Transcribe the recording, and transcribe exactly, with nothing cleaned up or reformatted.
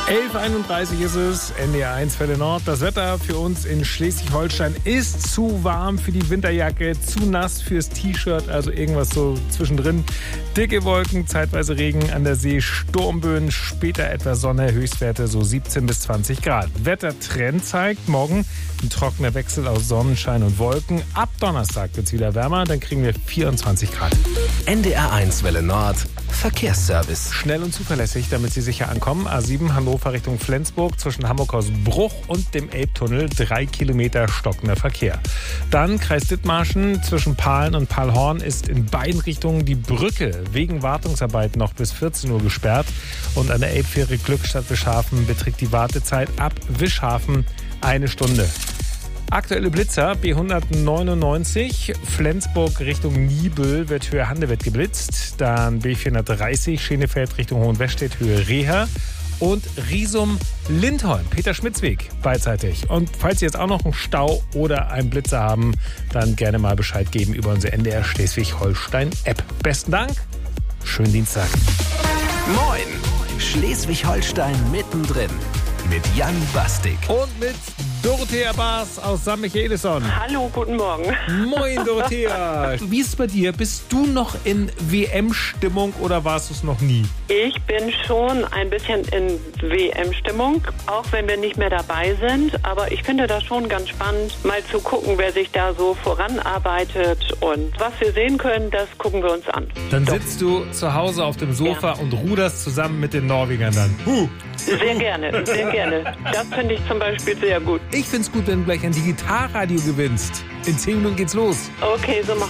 elf Uhr einunddreißig ist es, N D R eins Welle Nord. Das Wetter für uns in Schleswig-Holstein ist zu warm für die Winterjacke, zu nass fürs T-Shirt, also irgendwas so zwischendrin. Dicke Wolken, zeitweise Regen an der See, Sturmböen, später etwas Sonne, Höchstwerte so siebzehn bis zwanzig Grad. Wettertrend zeigt morgen ein trockener Wechsel aus Sonnenschein und Wolken. Ab Donnerstag wird es wieder wärmer, dann kriegen wir vierundzwanzig Grad. N D R eins Welle Nord, Verkehrsservice. Schnell und zuverlässig, damit Sie sicher ankommen. A sieben Hannover Richtung Flensburg zwischen Hamburg-Hausbruch und dem Elbtunnel. Drei Kilometer stockender Verkehr. Dann Kreis Dithmarschen zwischen Pahlen und Pahlhorn ist in beiden Richtungen die Brücke wegen Wartungsarbeiten noch bis vierzehn Uhr gesperrt. Und an der Elbfähre Glückstadt-Wischhafen beträgt die Wartezeit ab Wischhafen eine Stunde. Aktuelle Blitzer B hundertneunundneunzig, Flensburg Richtung Niebüll wird Höhe Handewitt geblitzt. Dann B vierhundertdreißig, Schenefeld Richtung Hohenwestedt, Höhe Reher. Und Riesum Lindholm, Peter-Schmitz-Weg beidseitig. Und falls Sie jetzt auch noch einen Stau oder einen Blitzer haben, dann gerne mal Bescheid geben über unsere N D R Schleswig-Holstein-App. Besten Dank, schönen Dienstag. Moin, Schleswig-Holstein mittendrin mit Jan Bastik. Und mit Dorothea Baas aus Sankt Michaelisson. Hallo, guten Morgen. Moin, Dorothea. Wie ist es bei dir? Bist du noch in W M-Stimmung oder warst du es noch nie? Ich bin schon ein bisschen in W M-Stimmung, auch wenn wir nicht mehr dabei sind. Aber ich finde das schon ganz spannend, mal zu gucken, wer sich da so voranarbeitet. Und was wir sehen können, das gucken wir uns an. Dann Doch. sitzt du zu Hause auf dem Sofa Ja. und ruderst zusammen mit den Norwegern dann. Huh. Sehr gerne, sehr gerne. Das finde ich zum Beispiel sehr gut. Ich find's gut, wenn du gleich ein Digitalradio gewinnst. In zehn Minuten geht's los. Okay, so machen